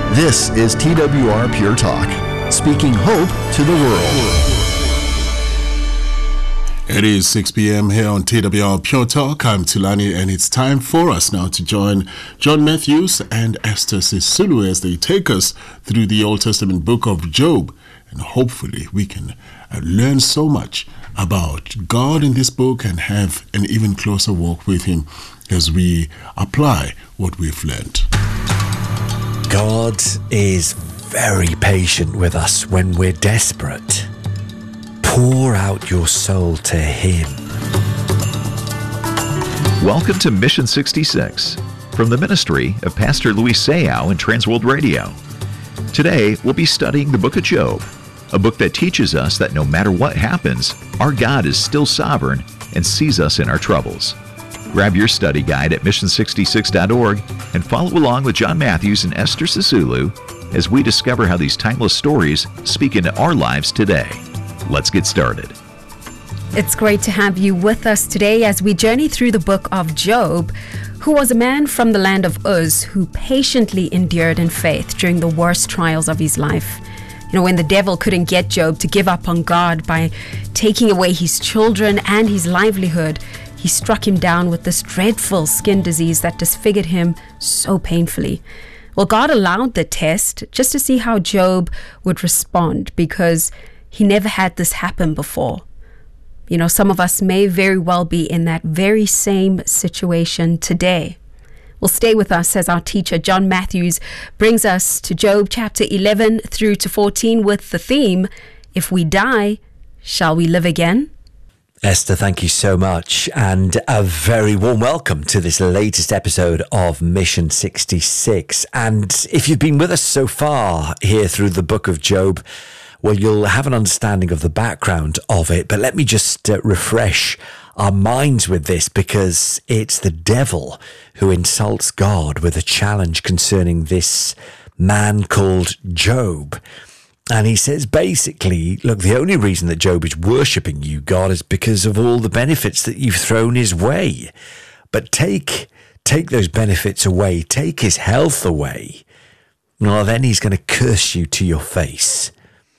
This is TWR Pure Talk, speaking hope to the world. It is 6 p.m. here on TWR Pure Talk. I'm Tulani, and it's time for us now to join John Matthews and Esther Sisulu as they take us through the Old Testament book of Job. And hopefully we can learn so much about God in this book and have an even closer walk with Him as we apply what we've learned. God is very patient with us when we're desperate. Pour out your soul to Him. Welcome to Mission 66 from the ministry of Pastor Luis Sayao and Transworld Radio. Today, we'll be studying the book of Job, a book that teaches us that no matter what happens, our God is still sovereign and sees us in our troubles. Grab your study guide at mission66.org and follow along with John Matthews and Esther Sisulu as we discover how these timeless stories speak into our lives today. Let's get started. It's great to have you with us today as we journey through the book of Job, who was a man from the land of Uz who patiently endured in faith during the worst trials of his life. You know, when the devil couldn't get Job to give up on God by taking away his children and his livelihood, he struck him down with this dreadful skin disease that disfigured him so painfully. Well, God allowed the test just to see how Job would respond because he never had this happen before. You know, some of us may very well be in that very same situation today. Well, stay with us as our teacher, John Matthews, brings us to Job chapter 11 through to 14 with the theme, If We Die, Shall We Live Again? Esther, thank you so much, and a very warm welcome to this latest episode of Mission 66. And if you've been with us so far here through the book of Job, well, you'll have an understanding of the background of it. But let me just refresh our minds with this, because it's the devil who insults God with a challenge concerning this man called Job. And he says, basically, look, the only reason that Job is worshipping you, God, is because of all the benefits that you've thrown his way. But take those benefits away, take his health away. Well, then he's going to curse you to your face.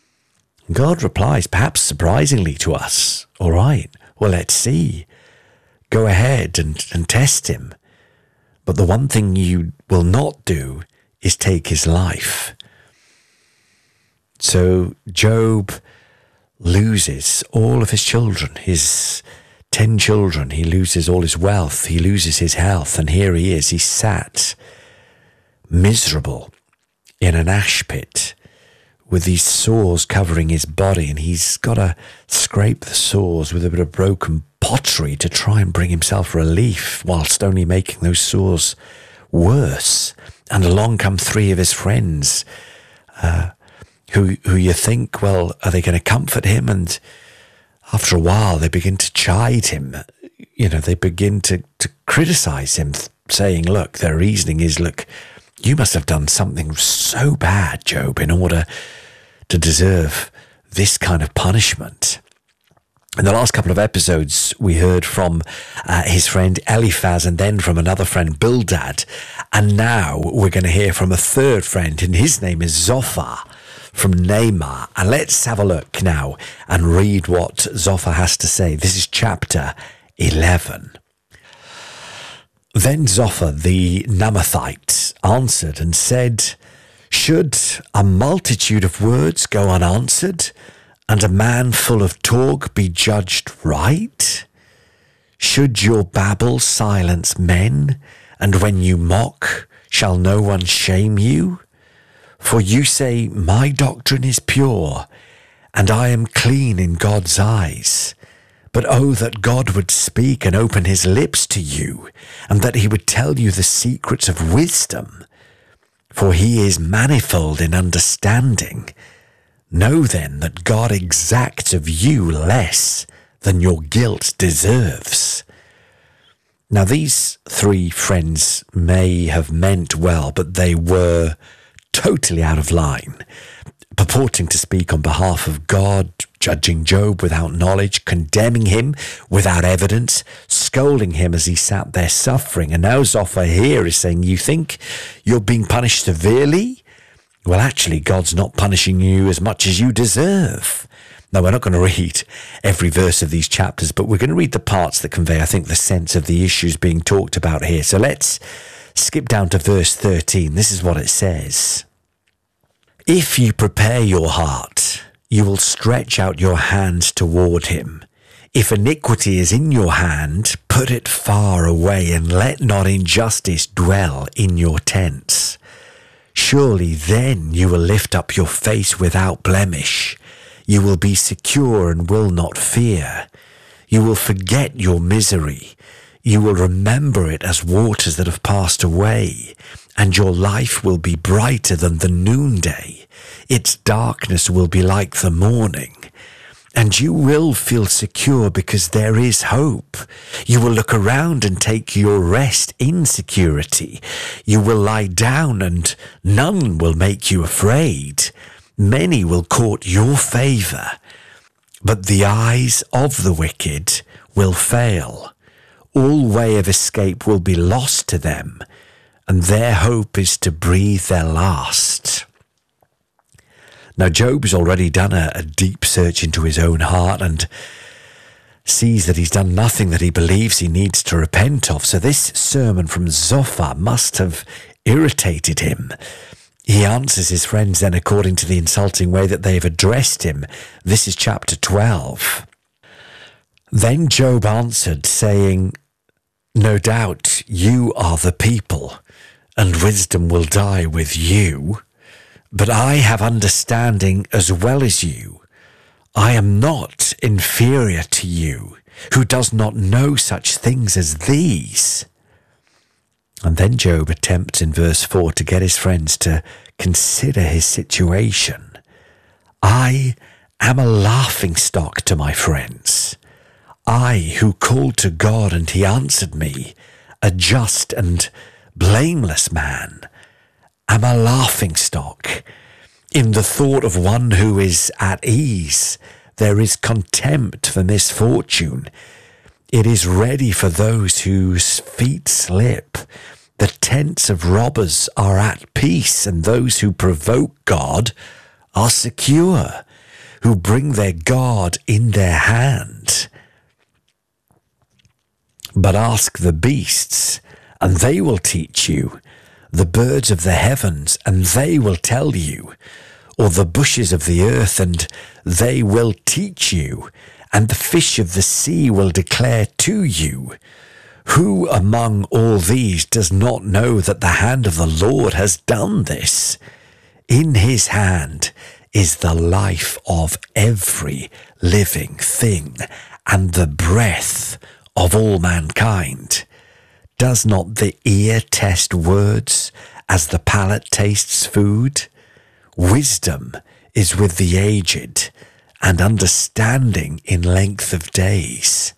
God replies, perhaps surprisingly to us, all right, well, let's see. Go ahead and test him. But the one thing you will not do is take his life. So Job loses all of his children, his 10 children. He loses all his wealth. He loses his health. And here he is. He's sat miserable in an ash pit with these sores covering his body. And he's got to scrape the sores with a bit of broken pottery to try and bring himself relief whilst only making those sores worse. And along come 3 of his friends, who you think, well, are they going to comfort him? And after a while, they begin to chide him. You know, they begin to criticize him, saying, look, their reasoning is, look, you must have done something so bad, Job, in order to deserve this kind of punishment. In the last couple of episodes, we heard from his friend Eliphaz and then from another friend, Bildad. And now we're going to hear from a third friend, and his name is Zophar from Naamah. And let's have a look now and read what Zophar has to say. This is chapter 11. Then Zophar the Naamathite answered and said, should a multitude of words go unanswered, and a man full of talk be judged right? Should your babble silence men, and when you mock, shall no one shame you? For you say, my doctrine is pure, and I am clean in God's eyes. But oh, that God would speak and open his lips to you, and that he would tell you the secrets of wisdom. For he is manifold in understanding. Know then that God exacts of you less than your guilt deserves. Now these 3 friends may have meant well, but they were totally out of line, purporting to speak on behalf of God, judging Job without knowledge, condemning him without evidence, scolding him as he sat there suffering. And now Zophar here is saying, you think you're being punished severely? well, actually, God's not punishing you as much as you deserve. Now, we're not going to read every verse of these chapters, but we're going to read the parts that convey, I think, the sense of the issues being talked about here. So let's skip down to verse 13. This is what it says. If you prepare your heart, you will stretch out your hand toward him. If iniquity is in your hand, put it far away, and let not injustice dwell in your tents. Surely then you will lift up your face without blemish. You will be secure and will not fear. You will forget your misery. You will remember it as waters that have passed away, and your life will be brighter than the noonday. Its darkness will be like the morning. And you will feel secure because there is hope. You will look around and take your rest in security. You will lie down and none will make you afraid. Many will court your favor, but the eyes of the wicked will fail. All way of escape will be lost to them, and their hope is to breathe their last. Now, Job's already done a deep search into his own heart and sees that he's done nothing that he believes he needs to repent of. So this sermon from Zophar must have irritated him. He answers his friends then according to the insulting way that they've addressed him. This is chapter 12. Then Job answered, saying, no doubt you are the people, and wisdom will die with you. But I have understanding as well as you. I am not inferior to you, who does not know such things as these. And then Job attempts in verse 4 to get his friends to consider his situation. I am a laughingstock to my friends. I who called to God and he answered me, a just and blameless man, am a laughingstock. In the thought of one who is at ease, there is contempt for misfortune. It is ready for those whose feet slip. The tents of robbers are at peace, and those who provoke God are secure, who bring their God in their hand. But ask the beasts, and they will teach you, the birds of the heavens, and they will tell you, or the bushes of the earth, and they will teach you, and the fish of the sea will declare to you. Who among all these does not know that the hand of the Lord has done this? In his hand is the life of every living thing, and the breath of all mankind. Does not the ear test words as the palate tastes food? Wisdom is with the aged, and understanding in length of days.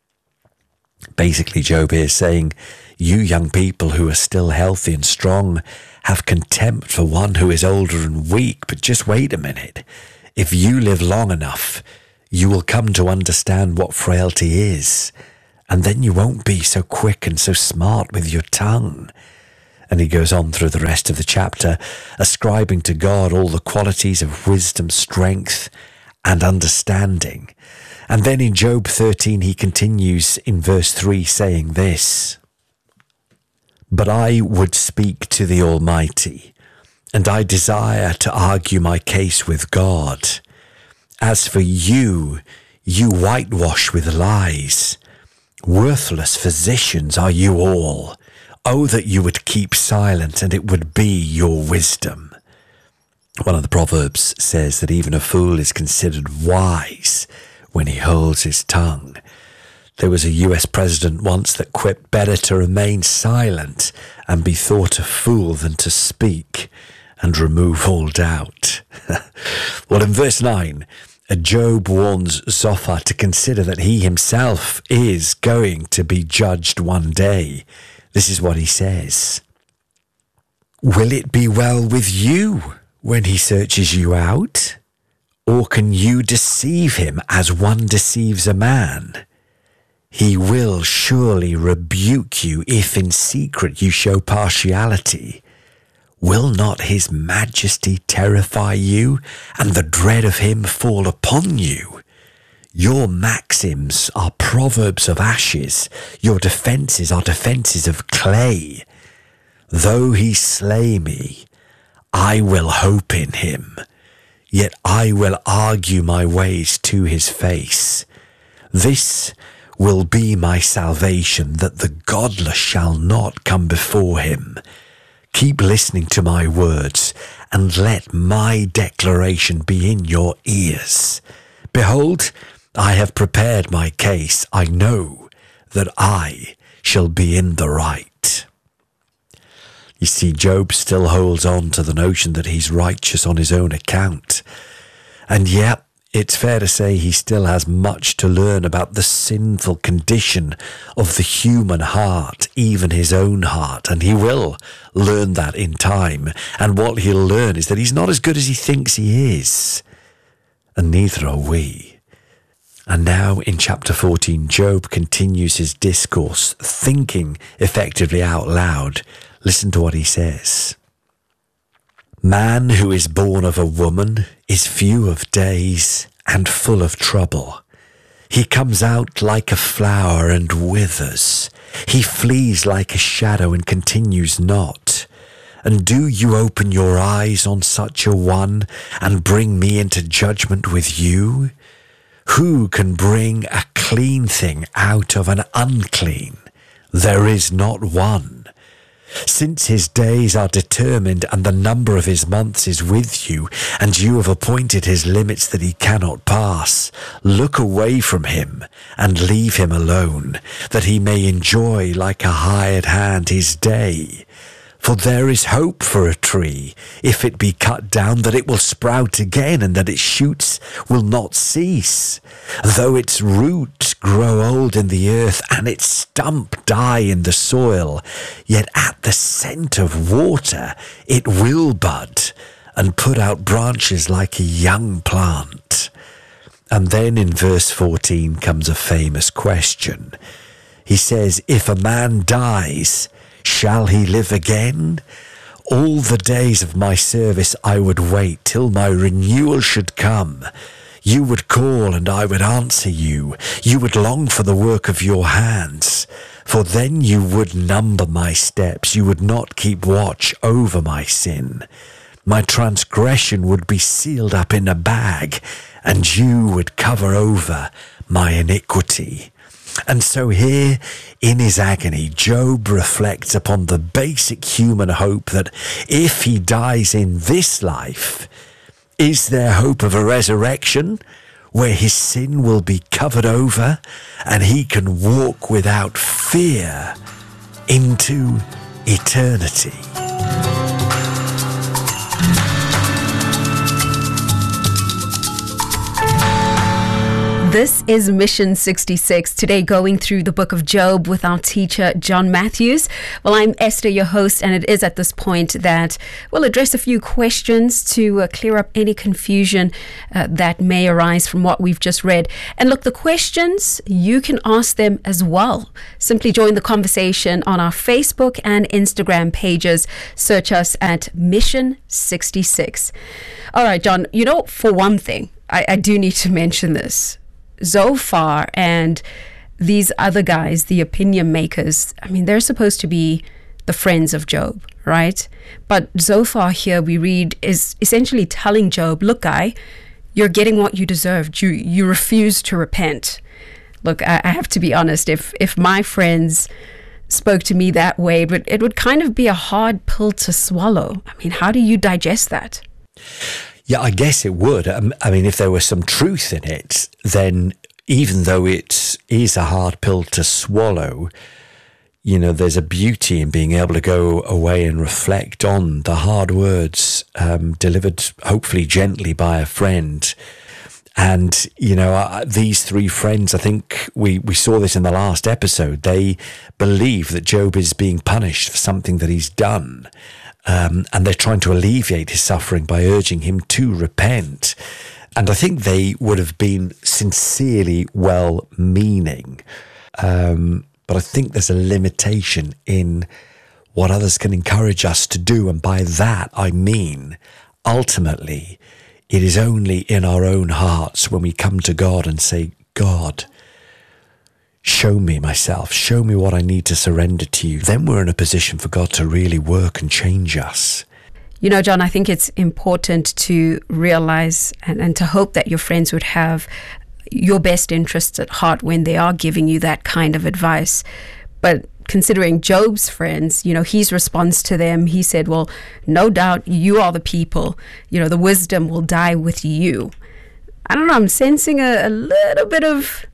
Basically, Job is saying, you young people who are still healthy and strong have contempt for one who is older and weak, but just wait a minute. If you live long enough, you will come to understand what frailty is, and then you won't be so quick and so smart with your tongue. And he goes on through the rest of the chapter, ascribing to God all the qualities of wisdom, strength, and understanding. And then in Job 13, he continues in verse 3 saying this, but I would speak to the Almighty, and I desire to argue my case with God. As for you, you whitewash with lies. Worthless physicians are you all. Oh, that you would keep silent, and it would be your wisdom. One of the Proverbs says that even a fool is considered wise when he holds his tongue. There was a US president once that quipped, better to remain silent and be thought a fool than to speak and remove all doubt. Well, in verse 9, Job warns Zophar to consider that he himself is going to be judged one day. This is what he says. Will it be well with you when he searches you out? Or can you deceive him as one deceives a man? He will surely rebuke you if in secret you show partiality. Will not his majesty terrify you, and the dread of him fall upon you? Your maxims are proverbs of ashes, your defences are defences of clay. Though he slay me, I will hope in him, yet I will argue my ways to his face. This will be my salvation, that the godless shall not come before him. Keep listening to my words, and let my declaration be in your ears. Behold, I have prepared my case. I know that I shall be in the right. You see, Job still holds on to the notion that he's righteous on his own account. And yet, it's fair to say he still has much to learn about the sinful condition of the human heart, even his own heart. And he will learn that in time. And what he'll learn is that he's not as good as he thinks he is. And neither are we. And now in chapter 14, Job continues his discourse, thinking effectively out loud. Listen to what he says. Man who is born of a woman is few of days and full of trouble. He comes out like a flower and withers. He flees like a shadow and continues not. And do you open your eyes on such a one and bring me into judgment with you? Who can bring a clean thing out of an unclean? There is not one. Since his days are determined and the number of his months is with you, and you have appointed his limits that he cannot pass, look away from him and leave him alone, that he may enjoy like a hired hand his day. For there is hope for a tree, if it be cut down, that it will sprout again, and that its shoots will not cease. Though its roots grow old in the earth, and its stump die in the soil, yet at the scent of water it will bud, and put out branches like a young plant. And then in verse 14 comes a famous question. He says, if a man dies, shall he live again? All the days of my service I would wait till my renewal should come. You would call and I would answer you. You would long for the work of your hands. For then you would number my steps. You would not keep watch over my sin. My transgression would be sealed up in a bag, and you would cover over my iniquity. And so here, in his agony, Job reflects upon the basic human hope that if he dies in this life, is there hope of a resurrection where his sin will be covered over and he can walk without fear into eternity? This is Mission 66, today going through the book of Job with our teacher, John Matthews. Well, I'm Esther, your host, and it is at this point that we'll address a few questions to clear up any confusion that may arise from what we've just read. And look, the questions, you can ask them as well. Simply join the conversation on our Facebook and Instagram pages. Search us at Mission 66. All right, John, for one thing, I do need to mention this. Zophar and these other guys, the opinion makers, they're supposed to be the friends of Job, right? But Zophar here, we read, is essentially telling Job, look, guy, you're getting what you deserved. You refuse to repent. Look, I have to be honest, if my friends spoke to me that way, it would kind of be a hard pill to swallow. How do you digest that? Yeah, I guess it would. If there was some truth in it, then even though it is a hard pill to swallow, there's a beauty in being able to go away and reflect on the hard words delivered, hopefully gently, by a friend. And, these three friends, I think we saw this in the last episode, they believe that Job is being punished for something that he's done. And they're trying to alleviate his suffering by urging him to repent. And I think they would have been sincerely well-meaning. But I think there's a limitation in what others can encourage us to do. And by that, I mean, ultimately, it is only in our own hearts when we come to God and say, God, show me myself, show me what I need to surrender to you. Then we're in a position for God to really work and change us. You know, John, I think it's important to realize and to hope that your friends would have your best interests at heart when they are giving you that kind of advice. But considering Job's friends, you know, his response to them, he said, well, no doubt you are the people, you know, the wisdom will die with you. I don't know, I'm sensing a little bit of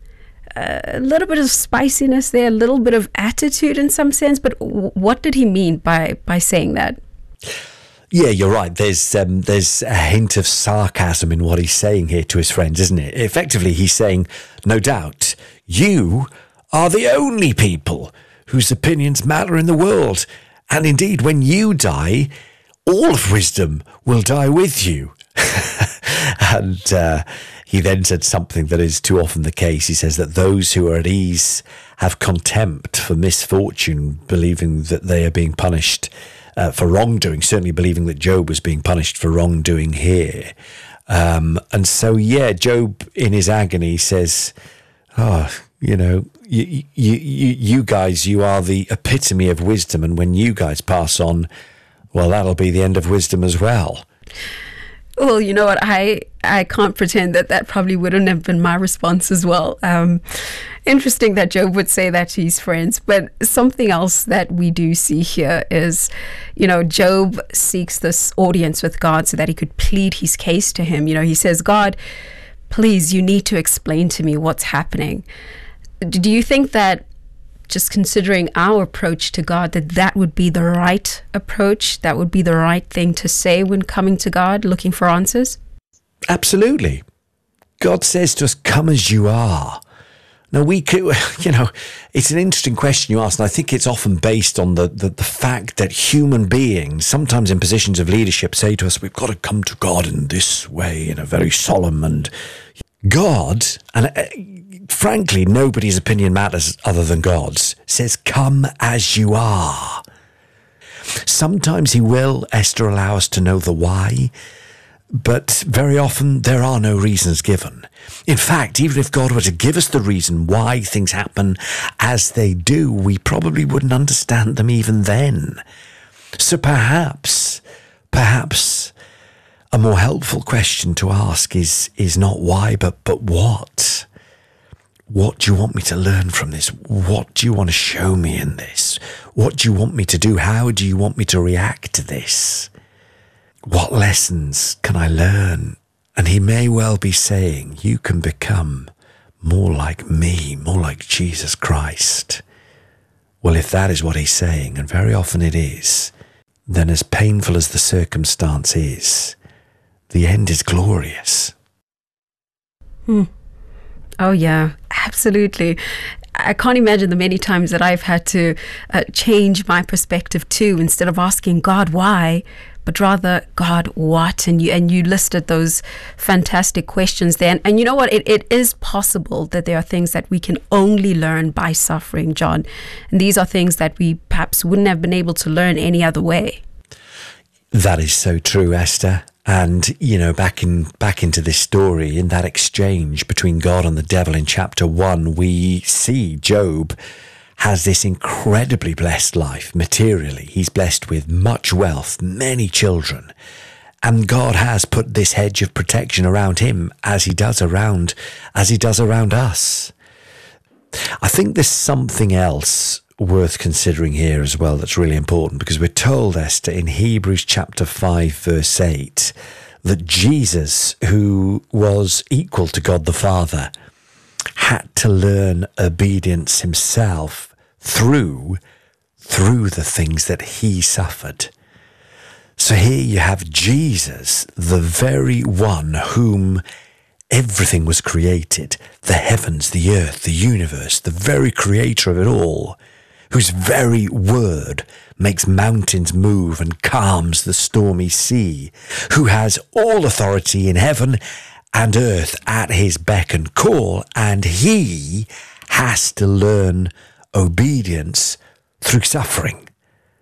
spiciness there, a little bit of attitude in some sense. But what did he mean by saying that? Yeah, you're right. There's a hint of sarcasm in what he's saying here to his friends, isn't it? Effectively, he's saying, no doubt, you are the only people whose opinions matter in the world. And indeed, when you die, all of wisdom will die with you. And he then said something that is too often the case. He says that those who are at ease have contempt for misfortune, believing that they are being punished for wrongdoing, certainly believing that Job was being punished for wrongdoing here. And so, yeah, Job in his agony says, oh, you know, you guys, you are the epitome of wisdom. And when you guys pass on, well, that'll be the end of wisdom as well. Well, you know what? I can't pretend that probably wouldn't have been my response as well. Interesting that Job would say that to his friends. But something else that we do see here is, you know, Job seeks this audience with God so that he could plead his case to him. You know, he says, God, please, you need to explain to me what's happening. Do you think that, just considering our approach to God, that would be the right approach? That would be the right thing to say when coming to God, looking for answers? Absolutely. God says to us, come as you are. Now, we could, you know, it's an interesting question you ask, and I think it's often based on the fact that human beings, sometimes in positions of leadership, say to us, we've got to come to God in this way, in a very solemn and God, and frankly, nobody's opinion matters other than God's, says, come as you are. Sometimes he will, Esther, allow us to know the why, but very often there are no reasons given. In fact, even if God were to give us the reason why things happen as they do, we probably wouldn't understand them even then. So perhaps a more helpful question to ask is not why, but what? What do you want me to learn from this? What do you want to show me in this? What do you want me to do? How do you want me to react to this? What lessons can I learn? And he may well be saying, you can become more like me, more like Jesus Christ. Well, if that is what he's saying, and very often it is, then as painful as the circumstance is, the end is glorious. Oh, yeah, absolutely. I can't imagine the many times that I've had to change my perspective too, instead of asking God why, but rather, God, what? And you listed those fantastic questions there. And you know what? It is possible that there are things that we can only learn by suffering, John. And these are things that we perhaps wouldn't have been able to learn any other way. That is so true, Esther. And, you know, back into this story, in that exchange between God and the devil in chapter 1, we see Job has this incredibly blessed life materially. He's blessed with much wealth, many children. And God has put this hedge of protection around him as he does around us. I think there's something else worth considering here as well that's really important, because we're told, Esther, in Hebrews chapter 5 verse 8, that Jesus, who was equal to God the Father, had to learn obedience himself through the things that he suffered. So here you have Jesus, the very one whom everything was created, the heavens, the earth, the universe, the very creator of it all, whose very word makes mountains move and calms the stormy sea, who has all authority in heaven and earth at his beck and call, and he has to learn obedience through suffering.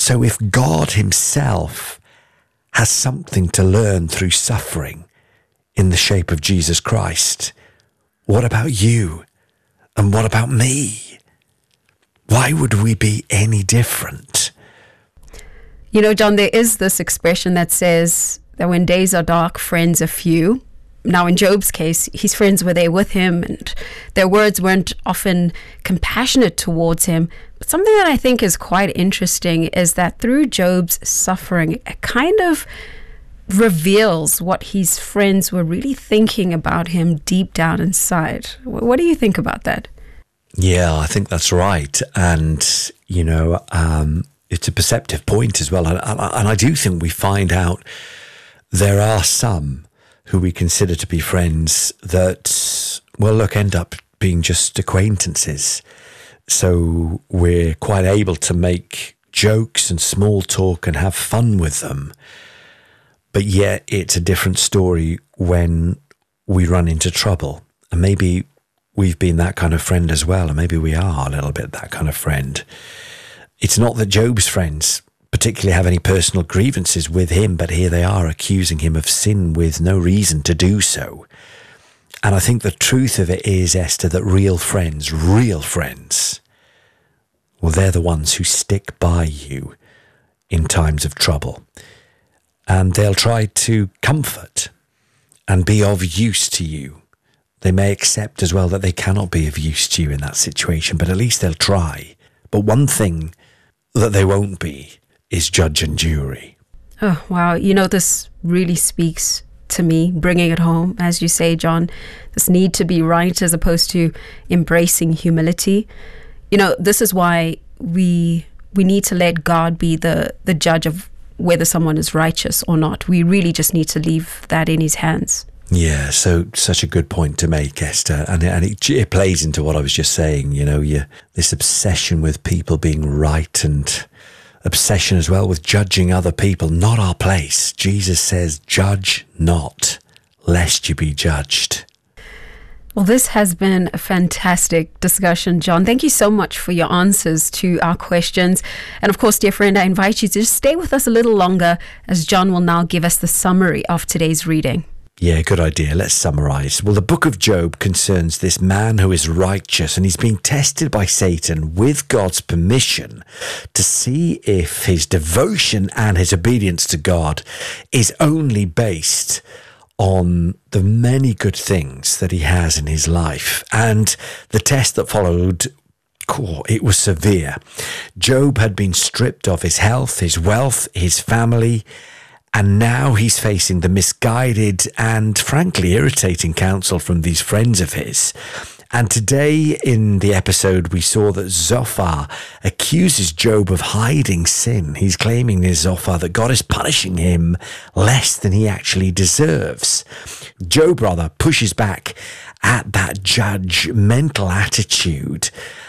So if God himself has something to learn through suffering in the shape of Jesus Christ, what about you? And what about me? Why would we be any different? You know, John, there is this expression that says that when days are dark, friends are few. Now, in Job's case, his friends were there with him, and their words weren't often compassionate towards him. But something that I think is quite interesting is that through Job's suffering, it kind of reveals what his friends were really thinking about him deep down inside. What do you think about that? Yeah, I think that's right. And, you know, it's a perceptive point as well. And I do think we find out there are some who we consider to be friends that, well, look, end up being just acquaintances. So we're quite able to make jokes and small talk and have fun with them. But yet it's a different story when we run into trouble. And maybe we've been that kind of friend as well. And maybe we are a little bit that kind of friend. It's not that Job's friends particularly have any personal grievances with him, but here they are accusing him of sin with no reason to do so. And I think the truth of it is, Esther, that real friends, well, they're the ones who stick by you in times of trouble. And they'll try to comfort and be of use to you. They may accept as well that they cannot be of use to you in that situation, but at least they'll try. But one thing that they won't be is judge and jury. Oh, wow. You know, this really speaks to me, bringing it home, as you say, John, this need to be right as opposed to embracing humility. You know, this is why we need to let God be the judge of whether someone is righteous or not. We really just need to leave that in his hands. Yeah, so such a good point to make, Esther. And it plays into what I was just saying, you know, this obsession with people being right and obsession as well with judging other people, not our place. Jesus says, judge not, lest you be judged. Well, this has been a fantastic discussion, John. Thank you so much for your answers to our questions. And of course, dear friend, I invite you to just stay with us a little longer as John will now give us the summary of today's reading. Yeah, good idea. Let's summarize. Well, the book of Job concerns this man who is righteous, and he's being tested by Satan with God's permission to see if his devotion and his obedience to God is only based on the many good things that he has in his life. And the test that followed, it was severe. Job had been stripped of his health, his wealth, his family, and now he's facing the misguided and frankly irritating counsel from these friends of his. And today in the episode, we saw that Zophar accuses Job of hiding sin. He's claiming in Zophar that God is punishing him less than he actually deserves. Job rather pushes back at that judgmental attitude.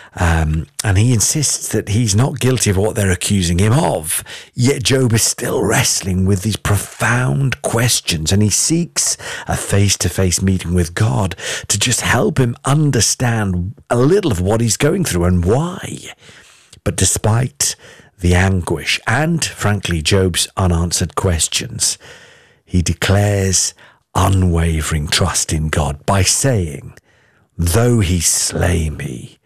And he insists that he's not guilty of what they're accusing him of. Yet Job is still wrestling with these profound questions, and he seeks a face-to-face meeting with God to just help him understand a little of what he's going through and why. But despite the anguish and, frankly, Job's unanswered questions, he declares unwavering trust in God by saying, "Though he slay me,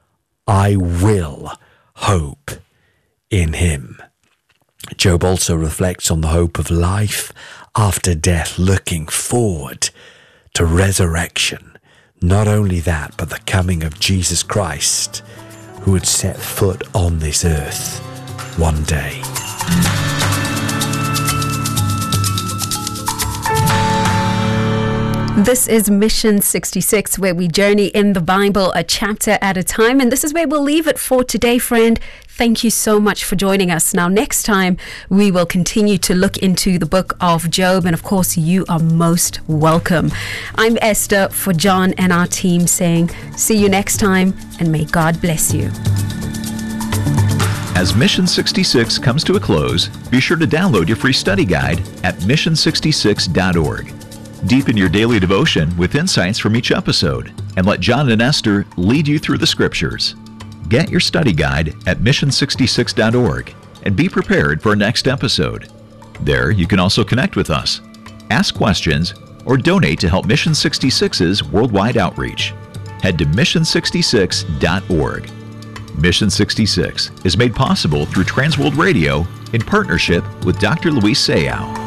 I will hope in him." Job also reflects on the hope of life after death, looking forward to resurrection. Not only that, but the coming of Jesus Christ, who would set foot on this earth one day. This is Mission 66, where we journey in the Bible a chapter at a time. And this is where we'll leave it for today, friend. Thank you so much for joining us. Now, next time, we will continue to look into the book of Job. And of course, you are most welcome. I'm Esther for John and our team saying, see you next time, and may God bless you. As Mission 66 comes to a close, be sure to download your free study guide at mission66.org. Deepen your daily devotion with insights from each episode, and let John and Esther lead you through the scriptures. Get your study guide at mission66.org and be prepared for our next episode. There, you can also connect with us, ask questions, or donate to help Mission 66's worldwide outreach. Head to mission66.org. Mission 66 is made possible through Transworld Radio in partnership with Dr. Luis Sayao.